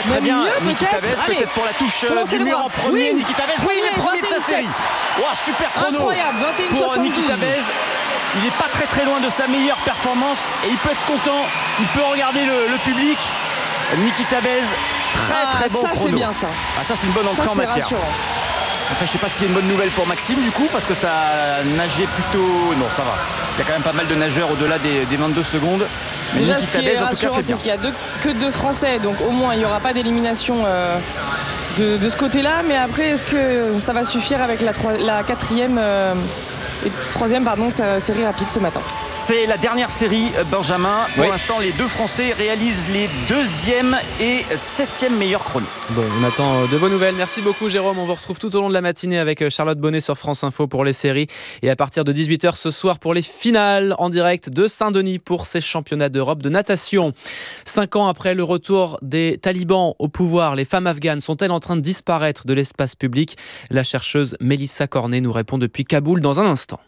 très bien. Mieux, Nikita Bèze, peut-être pour la touche du mur en premier. Oui. Nikita Bèze, il est premier de sa série. Wow, super chrono. Incroyable, 21,72. Pour Nikita Bèze. Il n'est pas très loin de sa meilleure performance et il peut être content. Il peut regarder le public. Nikita Bèze, très bon ça, chrono. C'est bien ça. Ça, c'est une bonne entrée en matière. Rassurant. Après, je ne sais pas si c'est une bonne nouvelle pour Maxime du coup, parce que ça nageait plutôt. Non, ça va. Il y a quand même pas mal de nageurs au-delà des 22 secondes. Mais déjà, Nikita ce qui est Bèze, en tout cas, rassurant, fait c'est bien. qu'il n'y a que deux Français, donc au moins il n'y aura pas d'élimination de ce côté-là. Mais après, est-ce que ça va suffire avec la quatrième et troisième série rapide ce matin? C'est la dernière série, Benjamin. Pour l'instant, les deux Français réalisent les 2e et 7e meilleurs chronos. Bon, on attend de vos nouvelles. Merci beaucoup, Jérôme. On vous retrouve tout au long de la matinée avec Charlotte Bonnet sur France Info pour les séries. Et à partir de 18h ce soir pour les finales en direct de Saint-Denis pour ces championnats d'Europe de natation. 5 ans après le retour des talibans au pouvoir, les femmes afghanes sont-elles en train de disparaître de l'espace public? La chercheuse Mélissa Cornet nous répond depuis Kaboul dans un instant.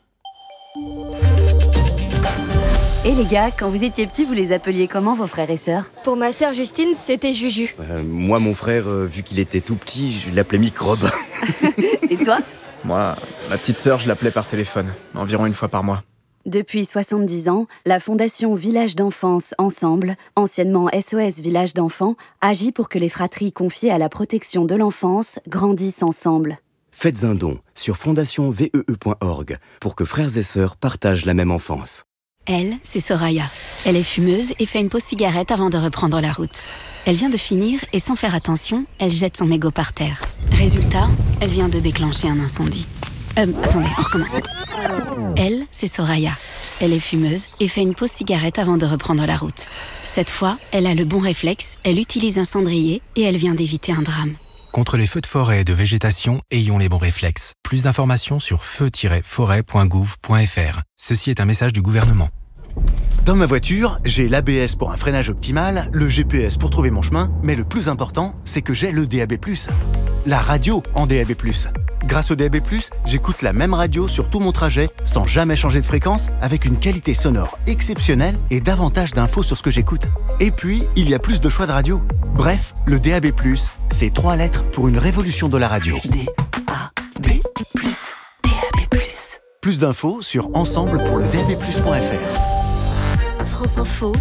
Et les gars, quand vous étiez petits, vous les appeliez comment vos frères et sœurs? Pour ma sœur Justine, c'était Juju. Moi, mon frère, vu qu'il était tout petit, je l'appelais Microbe. Et toi? Moi, ma petite sœur, je l'appelais par téléphone, environ une fois par mois. Depuis 70 ans, la Fondation Village d'Enfance Ensemble, anciennement SOS Village d'Enfants, agit pour que les fratries confiées à la protection de l'enfance grandissent ensemble. Faites un don sur fondationnvee.org pour que frères et sœurs partagent la même enfance. Elle, c'est Soraya. Elle est fumeuse et fait une pause cigarette avant de reprendre la route. Elle vient de finir et sans faire attention, elle jette son mégot par terre. Résultat, elle vient de déclencher un incendie. Attendez, on recommence. Elle, c'est Soraya. Elle est fumeuse et fait une pause cigarette avant de reprendre la route. Cette fois, elle a le bon réflexe, elle utilise un cendrier et elle vient d'éviter un drame. Contre les feux de forêt et de végétation, ayons les bons réflexes. Plus d'informations sur feu-forêt.gouv.fr. Ceci est un message du gouvernement. Dans ma voiture, j'ai l'ABS pour un freinage optimal, le GPS pour trouver mon chemin, mais le plus important, c'est que j'ai le DAB+. La radio en DAB+. Grâce au DAB+, j'écoute la même radio sur tout mon trajet, sans jamais changer de fréquence, avec une qualité sonore exceptionnelle et davantage d'infos sur ce que j'écoute. Et puis, il y a plus de choix de radio. Bref, le DAB+, c'est 3 lettres pour une révolution de la radio. DAB+, DAB+. Plus d'infos sur ensemble-pour-le-DAB+.fr. France Info,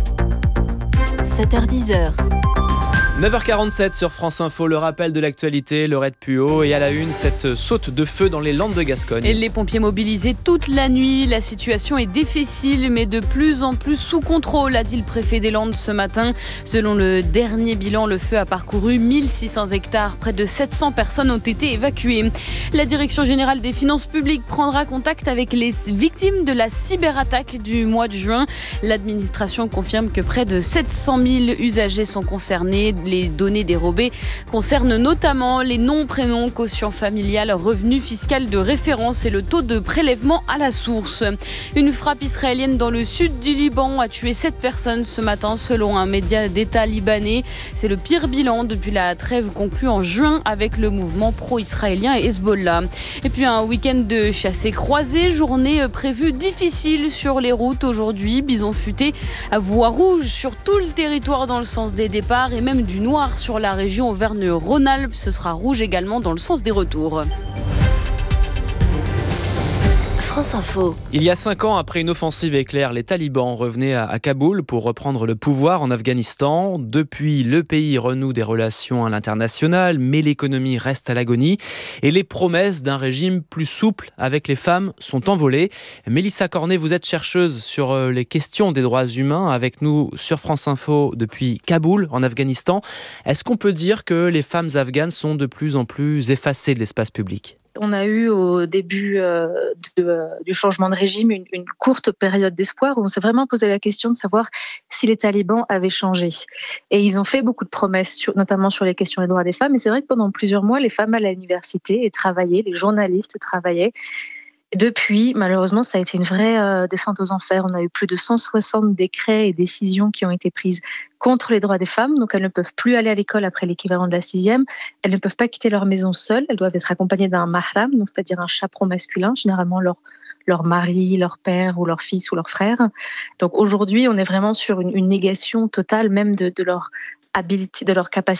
7h10. 9h47 sur France Info, le rappel de l'actualité, Laurette Puot, et à la une, cette saute de feu dans les Landes de Gascogne. Et les pompiers mobilisés toute la nuit. La situation est difficile, mais de plus en plus sous contrôle, a dit le préfet des Landes ce matin. Selon le dernier bilan, le feu a parcouru 1600 hectares. Près de 700 personnes ont été évacuées. La Direction générale des finances publiques prendra contact avec les victimes de la cyberattaque du mois de juin. L'administration confirme que près de 700 000 usagers sont concernés. Les données dérobées concernent notamment les noms, prénoms, quotient familial, revenu fiscal de référence et le taux de prélèvement à la source. Une frappe israélienne dans le sud du Liban a tué 7 personnes ce matin selon un média d'État libanais. C'est le pire bilan depuis la trêve conclue en juin avec le mouvement pro-israélien et Hezbollah. Et puis un week-end de chassés-croisés, journée prévue difficile sur les routes aujourd'hui. Bison futé à voie rouge sur tout le territoire dans le sens des départs et même du noir sur la région Auvergne-Rhône-Alpes. Ce sera rouge également dans le sens des retours. France Info. Il y a 5 ans, après une offensive éclair, les talibans revenaient à Kaboul pour reprendre le pouvoir en Afghanistan. Depuis, le pays renoue des relations à l'international, mais l'économie reste à l'agonie et les promesses d'un régime plus souple avec les femmes sont envolées. Mélissa Cornet, vous êtes chercheuse sur les questions des droits humains avec nous sur France Info depuis Kaboul, en Afghanistan. Est-ce qu'on peut dire que les femmes afghanes sont de plus en plus effacées de l'espace public ? On a eu au début du changement de régime une courte période d'espoir où on s'est vraiment posé la question de savoir si les talibans avaient changé. Et ils ont fait beaucoup de promesses, notamment sur les questions des droits des femmes. Et c'est vrai que pendant plusieurs mois, les femmes allaient à l'université et travaillaient, les journalistes travaillaient. Depuis, malheureusement, ça a été une vraie descente aux enfers. On a eu plus de 160 décrets et décisions qui ont été prises contre les droits des femmes. Donc, elles ne peuvent plus aller à l'école après l'équivalent de la 6e. Elles ne peuvent pas quitter leur maison seules. Elles doivent être accompagnées d'un mahram, donc c'est-à-dire un chaperon masculin, généralement leur mari, leur père ou leur fils ou leur frère. Donc, aujourd'hui, on est vraiment sur une négation totale même de leur habilité, de leur capacité